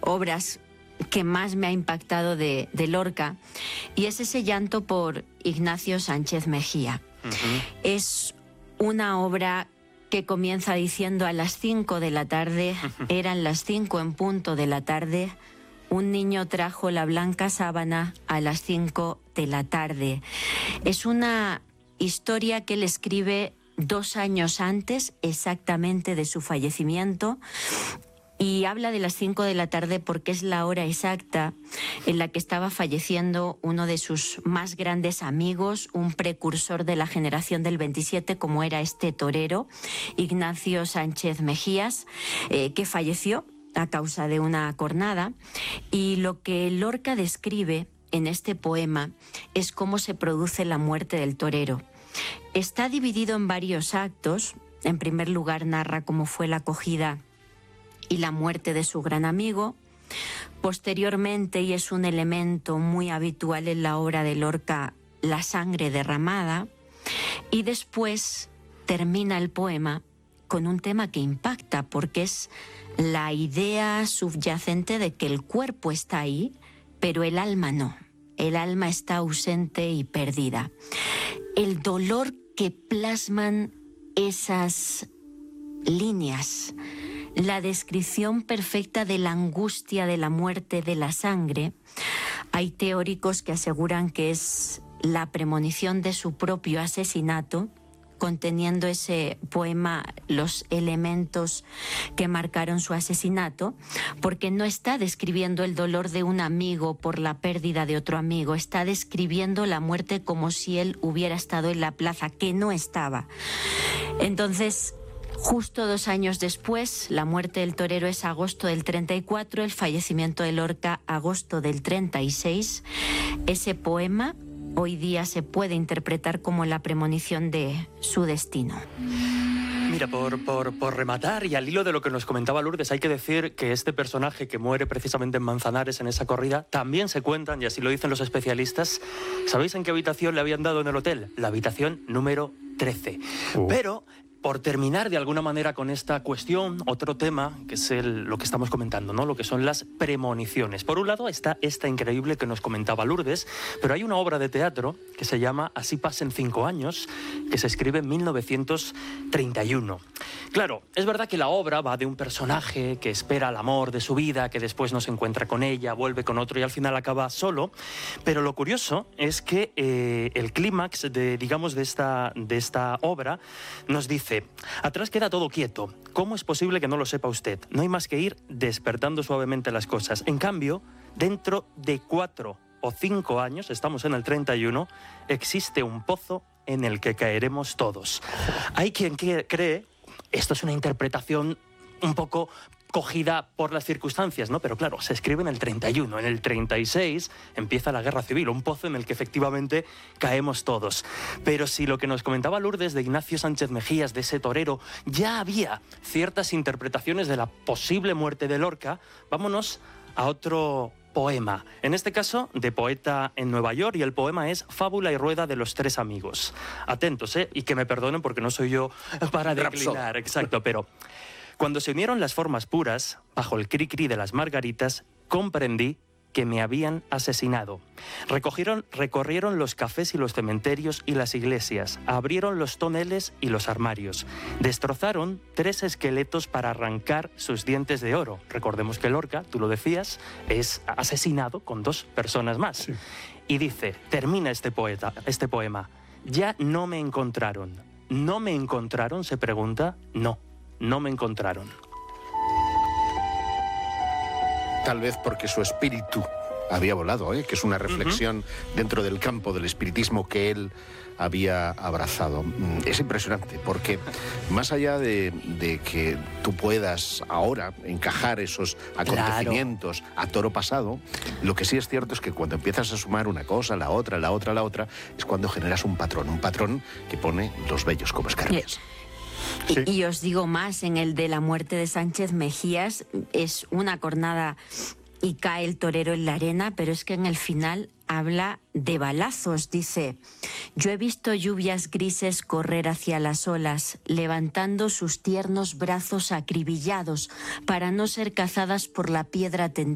obras que más me ha impactado de Lorca, y es ese llanto por Ignacio Sánchez Mejía. Es una obra que comienza diciendo: a las 5 de la tarde, eran las 5 en punto de la tarde, un niño trajo la blanca sábana a las 5 de la tarde. Es una historia que él escribe 2 años antes exactamente de su fallecimiento, y habla de las 5 de la tarde porque es la hora exacta en la que estaba falleciendo uno de sus más grandes amigos, un precursor de la generación del 27, como era este torero, Ignacio Sánchez Mejías, que falleció a causa de una cornada. Y lo que Lorca describe en este poema es cómo se produce la muerte del torero. Está dividido en varios actos. En primer lugar, narra cómo fue la acogida y la muerte de su gran amigo. Posteriormente, y es un elemento muy habitual en la obra de Lorca, la sangre derramada. Y después termina el poema con un tema que impacta, porque es la idea subyacente de que el cuerpo está ahí, pero el alma no. El alma está ausente y perdida. El dolor que plasman esas líneas, la descripción perfecta de la angustia de la muerte de la sangre. Hay teóricos que aseguran que es la premonición de su propio asesinato, conteniendo ese poema los elementos que marcaron su asesinato, porque no está describiendo el dolor de un amigo por la pérdida de otro amigo, está describiendo la muerte como si él hubiera estado en la plaza, que no estaba. Entonces, justo 2 años después, la muerte del torero es agosto del 34, el fallecimiento de Lorca agosto del 36. Ese poema hoy día se puede interpretar como la premonición de su destino. Mira, por rematar, y al hilo de lo que nos comentaba Lourdes, hay que decir que este personaje que muere precisamente en Manzanares en esa corrida, también se cuentan, y así lo dicen los especialistas, ¿sabéis en qué habitación le habían dado en el hotel? La habitación número 13. Pero, por terminar de alguna manera con esta cuestión, otro tema, que es lo que estamos comentando, ¿no? Lo que son las premoniciones. Por un lado está esta increíble que nos comentaba Lourdes, pero hay una obra de teatro que se llama Así pasen 5 años, que se escribe en 1931. Claro, es verdad que la obra va de un personaje que espera el amor de su vida, que después no se encuentra con ella, vuelve con otro y al final acaba solo, pero lo curioso es que el clímax de esta obra nos dice: atrás queda todo quieto. ¿Cómo es posible que no lo sepa usted? No hay más que ir despertando suavemente las cosas. En cambio, dentro de 4 o 5 años, estamos en el 31, existe un pozo en el que caeremos todos. Hay quien cree, esto es una interpretación un poco cogida por las circunstancias, ¿no? Pero claro, se escribe en el 31, en el 36 empieza la guerra civil, un pozo en el que efectivamente caemos todos. Pero si lo que nos comentaba Lourdes de Ignacio Sánchez Mejías, de ese torero, ya había ciertas interpretaciones de la posible muerte de Lorca, vámonos a otro poema, en este caso de poeta en Nueva York, y el poema es Fábula y rueda de los 3 amigos. Atentos, y que me perdonen porque no soy yo para declinar, exacto, pero cuando se unieron las formas puras, bajo el cri-cri de las margaritas, comprendí que me habían asesinado. Recorrieron los cafés y los cementerios y las iglesias, abrieron los toneles y los armarios, destrozaron 3 esqueletos para arrancar sus dientes de oro. Recordemos que Lorca, tú lo decías, es asesinado con 2 personas más. Sí. Y dice, termina este poema, ya no me encontraron. ¿No me encontraron?, se pregunta. No me encontraron. Tal vez porque su espíritu había volado, que es una reflexión dentro del campo del espiritismo que él había abrazado. Es impresionante, porque más allá de que tú puedas ahora encajar esos acontecimientos a toro pasado, lo que sí es cierto es que cuando empiezas a sumar una cosa, la otra, es cuando generas un patrón que pone los vellos como escarpias. Sí. Y os digo más, en el de la muerte de Sánchez Mejías es una cornada y cae el torero en la arena, pero es que en el final habla de balazos. Dice: yo he visto lluvias grises correr hacia las olas, levantando sus tiernos brazos acribillados para no ser cazadas por la piedra tendida